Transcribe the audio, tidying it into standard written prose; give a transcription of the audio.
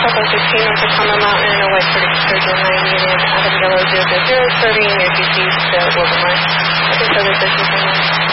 Papa 15 on Tacoma Mountain, a white British Surgeon 9 unit, Adam Yellow 000, serving your DCs to Wilbermore. Looking for the 13